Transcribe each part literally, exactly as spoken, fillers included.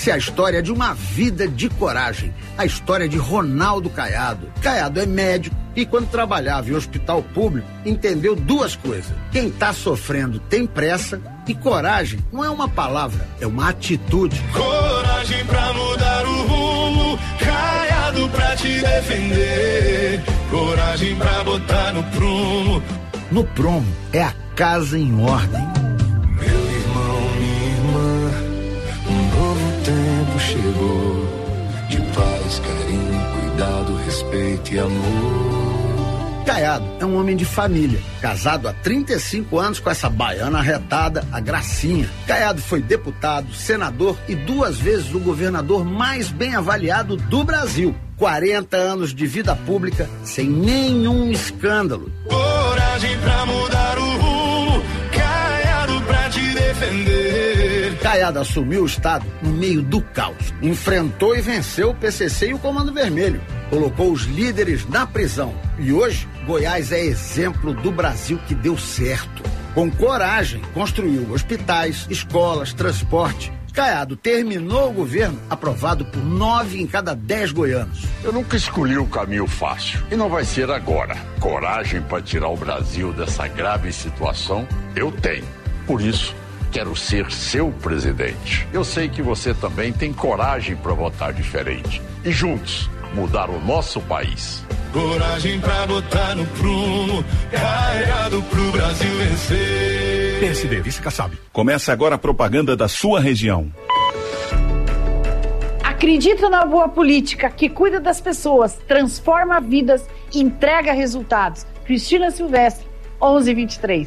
Essa é a história de uma vida de coragem, a história de Ronaldo Caiado. Caiado é médico e quando trabalhava em hospital público, entendeu duas coisas. Quem tá sofrendo tem pressa e coragem não é uma palavra, é uma atitude. Coragem pra mudar o rumo, Caiado pra te defender, coragem pra botar no prumo. No Promo é a casa em ordem. Chegou de paz, carinho, cuidado, respeito e amor. Caiado é um homem de família, casado há trinta e cinco anos com essa baiana arretada, a Gracinha. Caiado foi deputado, senador e duas vezes o governador mais bem avaliado do Brasil. quarenta anos de vida pública sem nenhum escândalo. Coragem pra mudar o rumo, Caiado pra te defender. Caiado assumiu o Estado no meio do caos. Enfrentou e venceu o P C C e o Comando Vermelho. Colocou os líderes na prisão. E hoje, Goiás é exemplo do Brasil que deu certo. Com coragem, construiu hospitais, escolas, transporte. Caiado terminou o governo aprovado por nove em cada dez goianos. Eu nunca escolhi o caminho fácil e não vai ser agora. Coragem para tirar o Brasil dessa grave situação, eu tenho. Por isso, quero ser seu presidente. Eu sei que você também tem coragem para votar diferente. E juntos, mudar o nosso país. Coragem pra botar no prumo, Caiado pro Brasil vencer. P S D, vice Kassab. Começa agora a propaganda da sua região. Acredita na boa política que cuida das pessoas, transforma vidas e entrega resultados. Cristina Silvestre, onze vinte e três.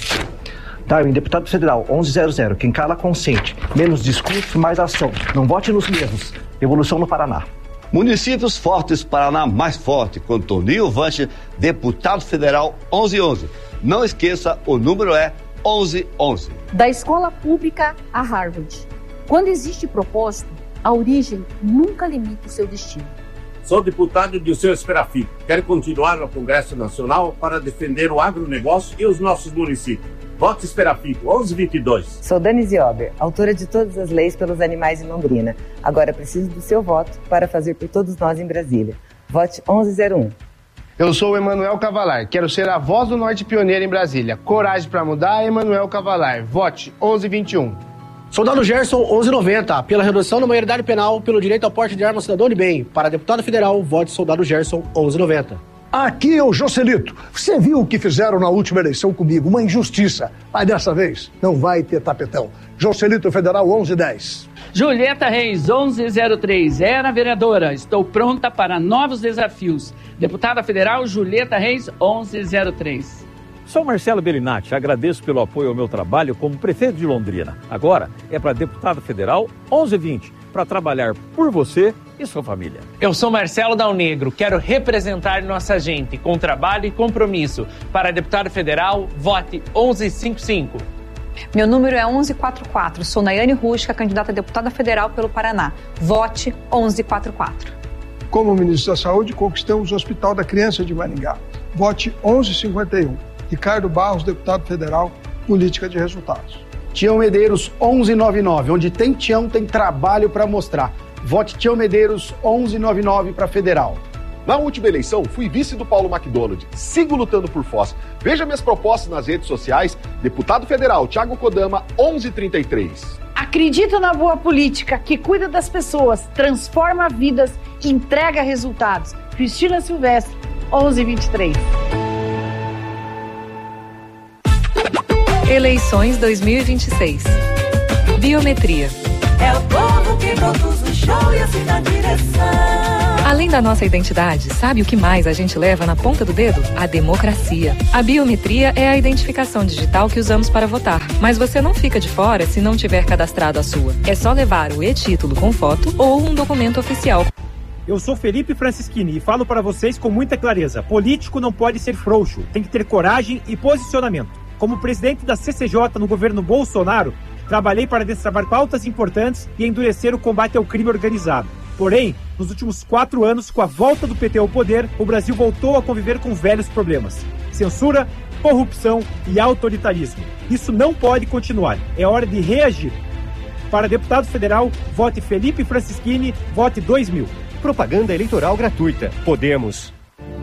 Darwin, deputado federal, onze zero zero. Quem cala, consente. Menos discurso, mais ação. Não vote nos mesmos. Evolução no Paraná. Municípios fortes, Paraná mais forte. Com Toninho Vanche, deputado federal, onze onze. Não esqueça, o número é onze onze. Da escola pública a Harvard. Quando existe propósito, a origem nunca limita o seu destino. Sou deputado de Seu Esperafico. Quero continuar no Congresso Nacional para defender o agronegócio e os nossos municípios. Vote Esperafico, onze vinte e dois. Sou Danise Ober, autora de todas as leis pelos animais em Londrina. Agora preciso do seu voto para fazer por todos nós em Brasília. Vote onze zero um. Eu sou o Emanuel Cavalar, quero ser a voz do Norte pioneira em Brasília. Coragem para mudar, Emanuel Cavalar. Vote onze vinte e um. Soldado Gerson, onze noventa. Pela redução da maioridade penal, pelo direito ao porte de arma cidadão de bem. Para deputado federal, vote Soldado Gerson, onze noventa. Aqui é o Joselito. Você viu o que fizeram na última eleição comigo? Uma injustiça. Mas dessa vez não vai ter tapetão. Joselito Federal, onze dez. Julieta Reis, onze zero três. Era vereadora. Estou pronta para novos desafios. Deputada federal, Julieta Reis, onze zero três. Sou Marcelo Bellinati, agradeço pelo apoio ao meu trabalho como prefeito de Londrina. Agora é para deputado federal, onze vinte, para trabalhar por você e sua família. Eu sou Marcelo Dal Negro, quero representar nossa gente com trabalho e compromisso. Para deputado federal, vote onze cinquenta e cinco. Meu número é onze quarenta e quatro, sou Nayane Rusca, candidata a deputada federal pelo Paraná. Vote onze quarenta e quatro. Como ministro da Saúde, conquistamos o Hospital da Criança de Maringá. Vote onze cinquenta e um. Ricardo Barros, deputado federal, política de resultados. Tião Medeiros, onze noventa e nove. Onde tem Tião, tem trabalho para mostrar. Vote Tião Medeiros, onze noventa e nove para federal. Na última eleição, fui vice do Paulo McDonald. Sigo lutando por Foz. Veja minhas propostas nas redes sociais. Deputado federal, Thiago Kodama, onze trinta e três. Acredita na boa política que cuida das pessoas, transforma vidas e entrega resultados. Cristina Silvestre, onze vinte e três. Eleições dois mil e vinte e seis. Biometria. É o povo que produz o show e assim na direção. Além da nossa identidade, sabe o que mais a gente leva na ponta do dedo? A democracia. A biometria é a identificação digital que usamos para votar. Mas você não fica de fora se não tiver cadastrado a sua. É só levar o e-título com foto ou um documento oficial. Eu sou Felipe Francischini e falo para vocês com muita clareza. Político não pode ser frouxo, tem que ter coragem e posicionamento. Como presidente da C C J no governo Bolsonaro, trabalhei para destravar pautas importantes e endurecer o combate ao crime organizado. Porém, nos últimos quatro anos, com a volta do P T ao poder, o Brasil voltou a conviver com velhos problemas: censura, corrupção e autoritarismo. Isso não pode continuar. É hora de reagir. Para deputado federal, vote Felipe Francischini, vote dois mil. Propaganda eleitoral gratuita. Podemos.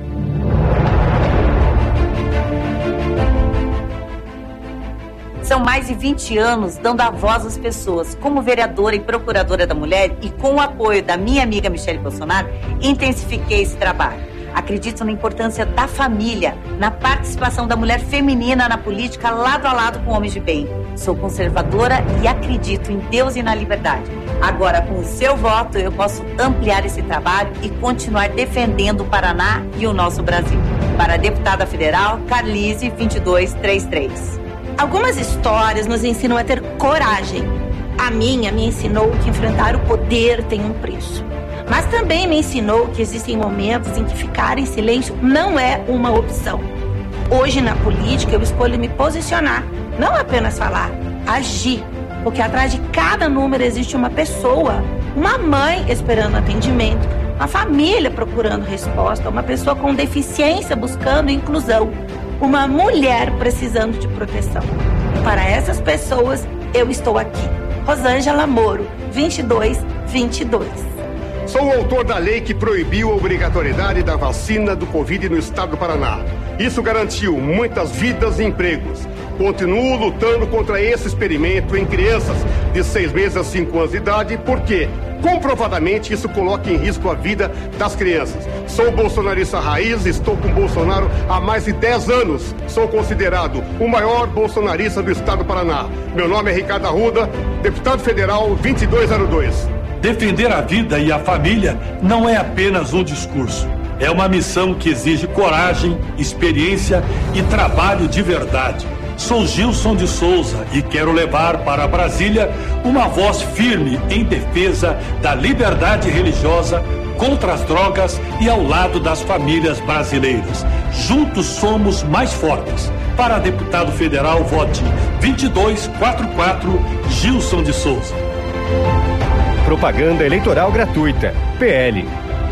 São mais de vinte anos dando a voz às pessoas. Como vereadora e procuradora da mulher e com o apoio da minha amiga Michele Bolsonaro, intensifiquei esse trabalho. Acredito na importância da família, na participação da mulher feminina na política lado a lado com homens de bem. Sou conservadora e acredito em Deus e na liberdade. Agora, com o seu voto, eu posso ampliar esse trabalho e continuar defendendo o Paraná e o nosso Brasil. Para a deputada federal, Carlise vinte e dois trinta e três. Algumas histórias nos ensinam a ter coragem. A minha me ensinou que enfrentar o poder tem um preço. Mas também me ensinou que existem momentos em que ficar em silêncio não é uma opção. Hoje, na política, eu escolho me posicionar, não apenas falar, agir. Porque atrás de cada número existe uma pessoa, uma mãe esperando atendimento, uma família procurando resposta, uma pessoa com deficiência buscando inclusão, uma mulher precisando de proteção. Para essas pessoas, eu estou aqui. Rosângela Moro, vinte e dois vinte e dois. Sou o autor da lei que proibiu a obrigatoriedade da vacina do Covid no estado do Paraná. Isso garantiu muitas vidas e empregos. Continuo lutando contra esse experimento em crianças de seis meses a cinco anos de idade, porque comprovadamente isso coloca em risco a vida das crianças. Sou bolsonarista raiz, estou com Bolsonaro há mais de dez anos. Sou considerado o maior bolsonarista do estado do Paraná. Meu nome é Ricardo Arruda, deputado federal vinte e dois zero dois. Defender a vida e a família não é apenas um discurso. É uma missão que exige coragem, experiência e trabalho de verdade. Sou Gilson de Souza e quero levar para Brasília uma voz firme em defesa da liberdade religiosa, contra as drogas e ao lado das famílias brasileiras. Juntos somos mais fortes. Para deputado federal, vote vinte e dois quarenta e quatro, Gilson de Souza. Propaganda eleitoral gratuita. P L.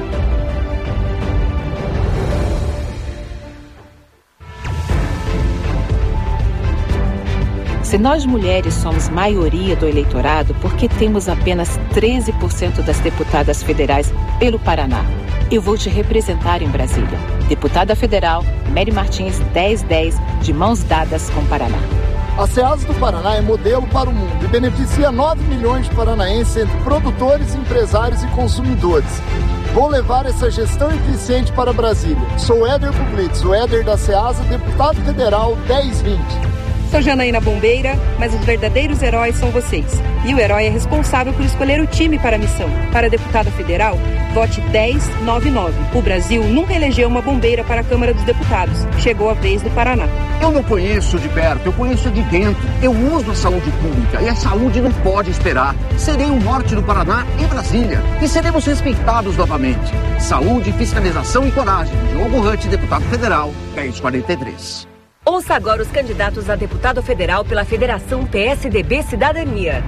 Se nós mulheres somos maioria do eleitorado, por que temos apenas treze por cento das deputadas federais pelo Paraná? Eu vou te representar em Brasília. Deputada federal, Mary Martins dez dez, de mãos dadas com o Paraná. A Ceasa do Paraná é modelo para o mundo e beneficia nove milhões de paranaenses entre produtores, empresários e consumidores. Vou levar essa gestão eficiente para Brasília. Sou Éder Puglitz, o Éder da Ceasa, deputado federal dez vinte. Sou Janaína Bombeira, mas os verdadeiros heróis são vocês. E o herói é responsável por escolher o time para a missão. Para a deputada federal, vote dez noventa e nove. O Brasil nunca elegeu uma bombeira para a Câmara dos Deputados. Chegou a vez do Paraná. Eu não conheço de perto, eu conheço de dentro. Eu uso a saúde pública e a saúde não pode esperar. Serei o norte do Paraná em Brasília e seremos respeitados novamente. Saúde, fiscalização e coragem. Diogo Hutt, deputado federal, dez quarenta e três. Ouça agora os candidatos a deputado federal pela Federação P S D B Cidadania.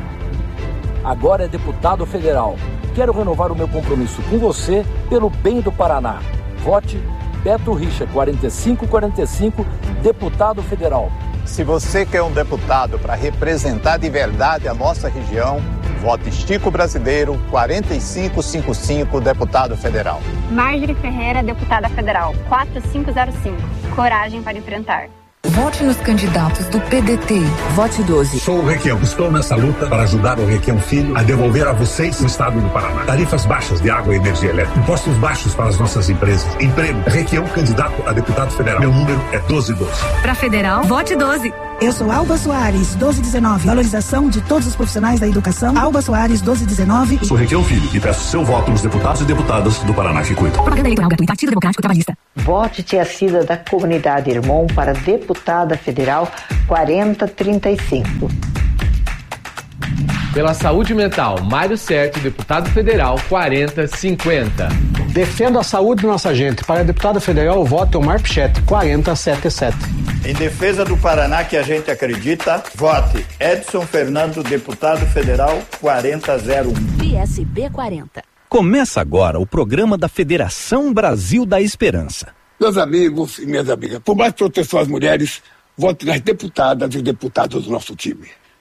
Agora é deputado federal. Quero renovar o meu compromisso com você pelo bem do Paraná. Vote Beto Richa, quarenta e cinco quarenta e cinco, deputado federal. Se você quer um deputado para representar de verdade a nossa região, vote Chico Brasileiro, quarenta e cinco cinquenta e cinco, deputado federal. Marjorie Ferreira, deputada federal, quatro cinco zero cinco. Coragem para enfrentar. Vote nos candidatos do P D T. Vote doze. Sou o Requião. Estou nessa luta para ajudar o Requião Filho a devolver a vocês o estado do Paraná. Tarifas baixas de água e energia elétrica. Impostos baixos para as nossas empresas. Emprego. Requião, candidato a deputado federal. Meu número é doze doze. Para federal, vote doze. Eu sou Alba Soares, doze dezenove. Valorização de todos os profissionais da educação. Alba Soares, doze dezenove. Sou Requião Filho e peço seu voto nos deputados e deputadas do Paraná que cuidam. Propaganda eleitoral gratuita. Partido Democrático Trabalhista. Vote Tia Cida da comunidade Irmão para deputada federal quarenta trinta e cinco. Pela saúde mental, Mário Certo, deputado federal quarenta cinquenta. Defenda a saúde da nossa gente. Para deputado federal, vote Omar Pichete, quarenta setenta e sete. Em defesa do Paraná que a gente acredita, vote Edson Fernando, deputado federal quarenta zero um. P S B quarenta. Começa agora o programa da Federação Brasil da Esperança. Meus amigos e minhas amigas, por mais proteção às mulheres, vote nas deputadas e deputados do nosso time.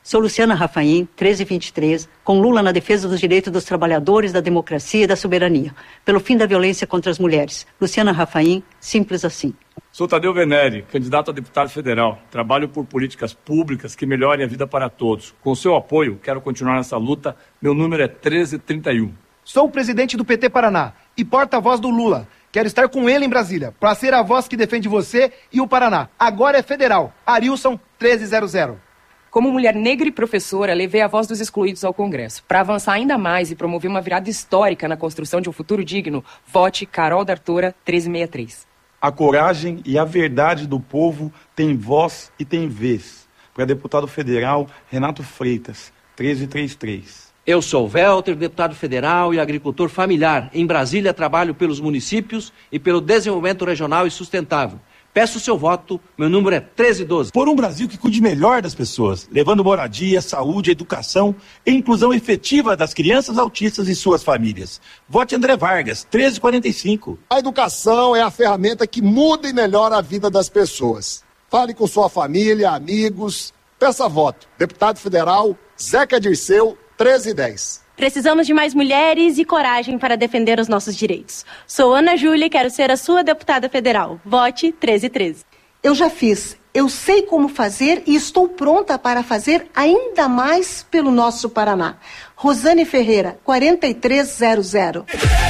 Sou Luciana Rafaim, treze vinte e três, com Lula na defesa dos direitos dos trabalhadores, da democracia e da soberania, pelo fim da violência contra as mulheres. Luciana Rafaim, simples assim. Sou Tadeu Venere, candidato a deputado federal. Trabalho por políticas públicas que melhorem a vida para todos. Com seu apoio, quero continuar nessa luta. Meu número é treze trinta e um. Sou o presidente do P T Paraná e porta-voz do Lula. Quero estar com ele em Brasília, para ser a voz que defende você e o Paraná. Agora é federal. Arilson treze zero zero. Como mulher negra e professora, levei a voz dos excluídos ao Congresso. Para avançar ainda mais e promover uma virada histórica na construção de um futuro digno, vote Carol D'Artora treze sessenta e três. A coragem e a verdade do povo têm voz e têm vez. Para deputado federal, Renato Freitas, treze trinta e três. Eu sou Welter, deputado federal e agricultor familiar. Em Brasília, trabalho pelos municípios e pelo desenvolvimento regional e sustentável. Peço o seu voto, meu número é treze doze. Por um Brasil que cuide melhor das pessoas, levando moradia, saúde, educação e inclusão efetiva das crianças autistas e suas famílias. Vote André Vargas, treze quarenta e cinco. A educação é a ferramenta que muda e melhora a vida das pessoas. Fale com sua família, amigos, peça voto. Deputado federal, Zeca Dirceu, treze dez. Precisamos de mais mulheres e coragem para defender os nossos direitos. Sou Ana Júlia e quero ser a sua deputada federal. Vote treze treze. Eu já fiz, eu sei como fazer e estou pronta para fazer ainda mais pelo nosso Paraná. Rosane Ferreira, quarenta e três zero zero.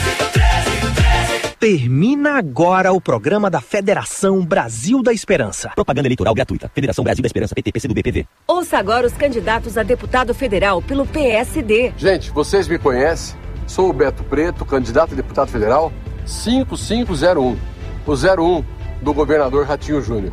Termina agora o programa da Federação Brasil da Esperança. Propaganda eleitoral gratuita. Federação Brasil da Esperança, P T, P C do B, P V. Ouça agora os candidatos a deputado federal pelo P S D. Gente, vocês me conhecem. Sou o Beto Preto, candidato a deputado federal cinco cinco zero um. O zero um do governador Ratinho Júnior.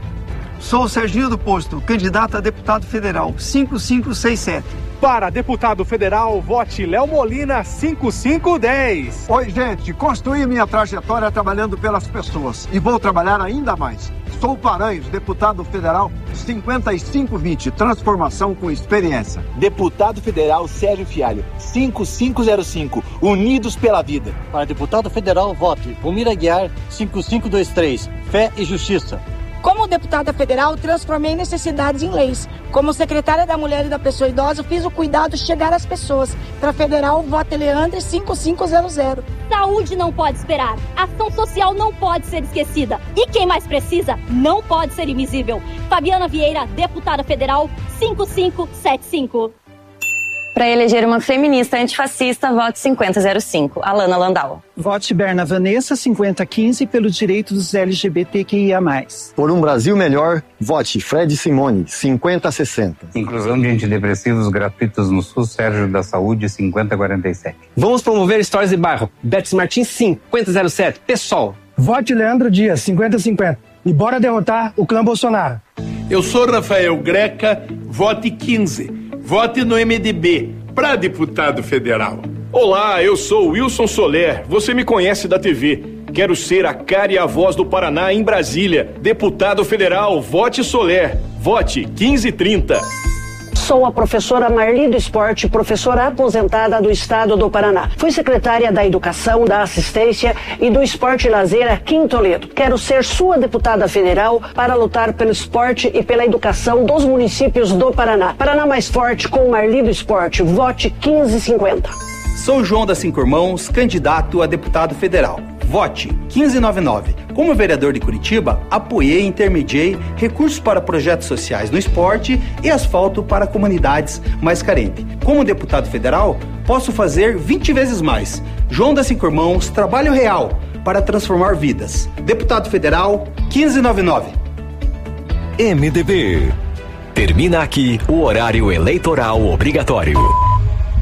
Sou o Serginho do Posto, candidato a deputado federal cinco cinco seis sete. Para deputado federal, vote Léo Molina cinco cinco dez. Oi, gente, construí minha trajetória trabalhando pelas pessoas e vou trabalhar ainda mais. Sou o Paranhos, deputado federal cinquenta e cinco vinte, transformação com experiência. Deputado federal Sérgio Fialho, cinco cinco zero cinco, Unidos pela Vida. Para deputado federal, vote Vomira Guiar cinco cinco dois três, Fé e Justiça. Como deputada federal, transformei necessidades em leis. Como secretária da Mulher e da Pessoa Idosa, fiz o cuidado chegar às pessoas. Para federal, vote Leandre cinco cinco zero zero. Saúde não pode esperar. Ação social não pode ser esquecida. E quem mais precisa não pode ser invisível. Fabiana Vieira, deputada federal cinco cinco sete cinco. Para eleger uma feminista antifascista, vote cinquenta zero cinco, Alana Landau. Vote Berna Vanessa, cinquenta quinze, pelo direito dos L G B T Q I A mais. Por um Brasil melhor, vote Fred Simone, cinquenta sessenta. Inclusão de antidepressivos gratuitos no SUS, Sérgio da Saúde, cinquenta quarenta e sete. Vamos promover histórias de bairro, Betis Martins, cinquenta zero sete, PSOL. Vote Leandro Dias, cinquenta cinquenta. E bora derrotar o clã Bolsonaro. Eu sou Rafael Greca, vote quinze. Vote no M D B, para deputado federal. Olá, eu sou Wilson Soler, você me conhece da T V. Quero ser a cara e a voz do Paraná em Brasília. Deputado federal, vote Soler. Vote quinze trinta. Sou a professora Marli do Esporte, professora aposentada do Estado do Paraná. Fui secretária da Educação, da Assistência e do Esporte e Lazer aqui em Toledo. Quero ser sua deputada federal para lutar pelo esporte e pela educação dos municípios do Paraná. Paraná mais forte com Marli do Esporte. Vote quinze cinquenta. Sou João da Cinco Irmãos, candidato a deputado federal. Vote quinze noventa e nove. Como vereador de Curitiba, apoiei e intermediei recursos para projetos sociais no esporte e asfalto para comunidades mais carentes. Como deputado federal, posso fazer vinte vezes mais. João da Cinco Irmãos, trabalho real para transformar vidas. Deputado federal, quinze noventa e nove. M D B. Termina aqui o horário eleitoral obrigatório.